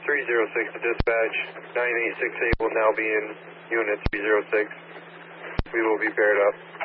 306 to dispatch. 9868 will now be in unit 306. We will be paired up.